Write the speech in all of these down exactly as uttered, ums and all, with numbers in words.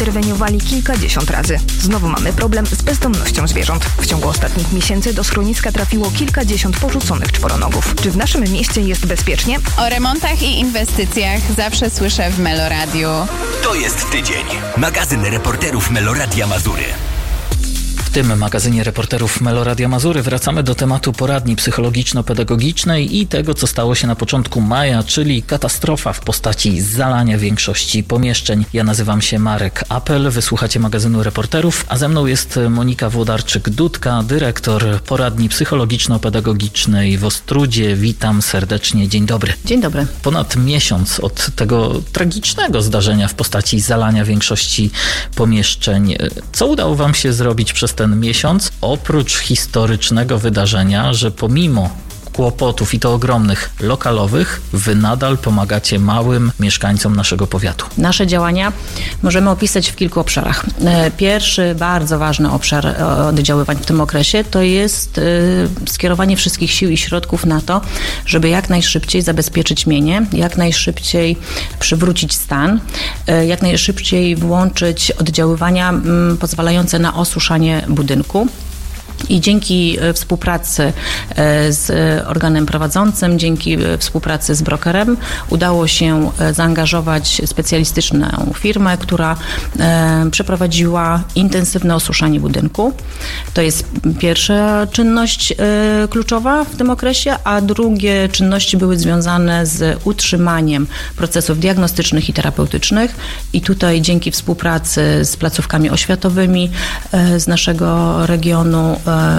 Interweniowali kilkadziesiąt razy. Znowu mamy problem z bezdomnością zwierząt. W ciągu ostatnich miesięcy do schroniska trafiło kilkadziesiąt porzuconych czworonogów. Czy w naszym mieście jest bezpiecznie? O remontach i inwestycjach zawsze słyszę w Meloradiu. To jest tydzień. Magazyn reporterów Meloradia Mazury. W tym magazynie reporterów Meloradia Mazury wracamy do tematu poradni psychologiczno-pedagogicznej i tego, co stało się na początku maja, czyli katastrofa w postaci zalania większości pomieszczeń. Ja nazywam się Marek Apel, wysłuchacie magazynu reporterów, a ze mną jest Monika Włodarczyk-Dudka, dyrektor poradni psychologiczno-pedagogicznej w Ostródzie. Witam serdecznie, dzień dobry. Dzień dobry. Ponad miesiąc od tego tragicznego zdarzenia w postaci zalania większości pomieszczeń. Co udało wam się zrobić przez ten miesiąc, oprócz historycznego wydarzenia, że pomimo kłopotów i to ogromnych, lokalowych, wy nadal pomagacie małym mieszkańcom naszego powiatu? Nasze działania możemy opisać w kilku obszarach. Pierwszy, bardzo ważny obszar oddziaływań w tym okresie to jest skierowanie wszystkich sił i środków na to, żeby jak najszybciej zabezpieczyć mienie, jak najszybciej przywrócić stan, jak najszybciej włączyć oddziaływania pozwalające na osuszanie budynku. I dzięki współpracy z organem prowadzącym, dzięki współpracy z brokerem udało się zaangażować specjalistyczną firmę, która przeprowadziła intensywne osuszanie budynku. To jest pierwsza czynność kluczowa w tym okresie, a drugie czynności były związane z utrzymaniem procesów diagnostycznych i terapeutycznych. I tutaj dzięki współpracy z placówkami oświatowymi z naszego regionu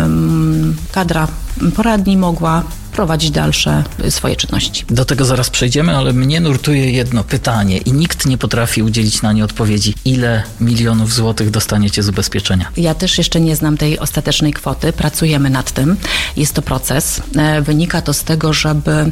kadra poradni mogła prowadzić dalsze swoje czynności. Do tego zaraz przejdziemy, ale mnie nurtuje jedno pytanie i nikt nie potrafi udzielić na nie odpowiedzi. Ile milionów złotych dostaniecie z ubezpieczenia? Ja też jeszcze nie znam tej ostatecznej kwoty. Pracujemy nad tym. Jest to proces. Wynika to z tego, żeby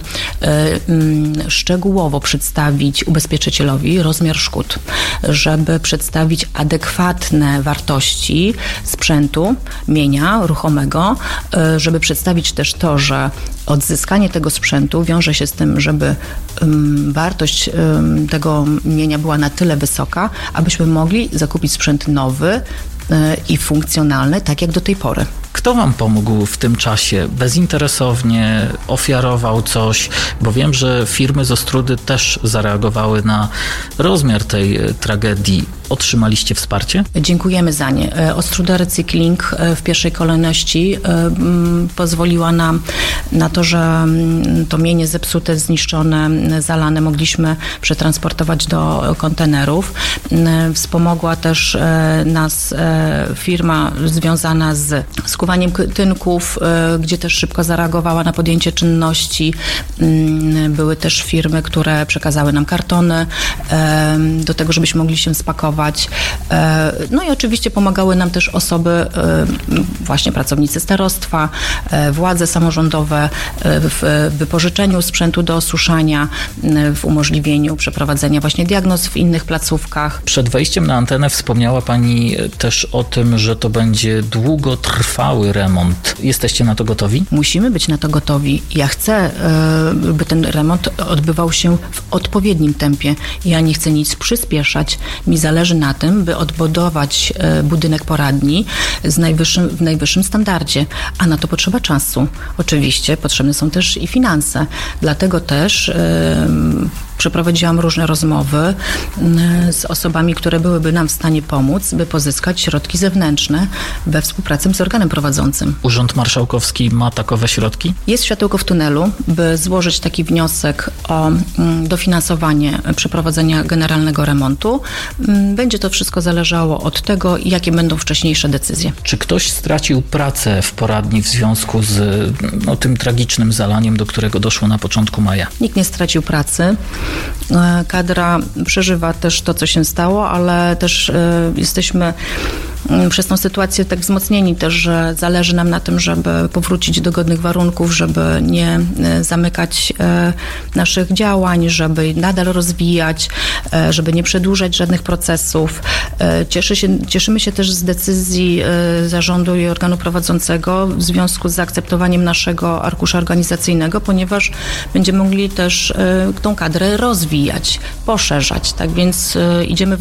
szczegółowo przedstawić ubezpieczycielowi rozmiar szkód, żeby przedstawić adekwatne wartości sprzętu, mienia ruchomego, żeby przedstawić też to, że odzyskanie tego sprzętu wiąże się z tym, żeby um, wartość um, tego mienia była na tyle wysoka, abyśmy mogli zakupić sprzęt nowy y, i funkcjonalny, tak jak do tej pory. Kto wam pomógł w tym czasie? Bezinteresownie ofiarował coś? Bo wiem, że firmy z Ostródy też zareagowały na rozmiar tej tragedii. Otrzymaliście wsparcie? Dziękujemy za nie. Ostróda Recykling w pierwszej kolejności pozwoliła nam na to, że to mienie zepsute, zniszczone, zalane mogliśmy przetransportować do kontenerów. Wspomogła też nas firma związana z skuwaniem tynków, gdzie też szybko zareagowała na podjęcie czynności. Były też firmy, które przekazały nam kartony do tego, żebyśmy mogli się spakować. No i oczywiście pomagały nam też osoby, właśnie pracownicy starostwa, władze samorządowe w wypożyczeniu sprzętu do osuszania, w umożliwieniu przeprowadzenia właśnie diagnoz w innych placówkach. Przed wejściem na antenę wspomniała Pani też o tym, że to będzie długotrwały remont. Jesteście na to gotowi? Musimy być na to gotowi. Ja chcę, by ten remont odbywał się w odpowiednim tempie. Ja nie chcę nic przyspieszać. Mi zależy na tym, by odbudować budynek poradni z najwyższym, w najwyższym standardzie, a na to potrzeba czasu. Oczywiście potrzebne są też i finanse. Dlatego też yy, przeprowadziłam różne rozmowy z osobami, które byłyby nam w stanie pomóc, by pozyskać środki zewnętrzne we współpracy z organem prowadzącym. Urząd Marszałkowski ma takowe środki? Jest światełko w tunelu, by złożyć taki wniosek o dofinansowanie przeprowadzenia generalnego remontu. Będzie to wszystko zależało od tego, jakie będą wcześniejsze decyzje. Czy ktoś stracił pracę w poradni w związku z no, tym tragicznym zalaniem, do którego doszło na początku maja? Nikt nie stracił pracy. Kadra przeżywa też to, co się stało, ale też y, jesteśmy przez tą sytuację tak wzmocnieni też, że zależy nam na tym, żeby powrócić do godnych warunków, żeby nie zamykać naszych działań, żeby nadal rozwijać, żeby nie przedłużać żadnych procesów. Cieszy się, cieszymy się też z decyzji zarządu i organu prowadzącego w związku z zaakceptowaniem naszego arkusza organizacyjnego, ponieważ będziemy mogli też tą kadrę rozwijać, poszerzać. Tak więc idziemy w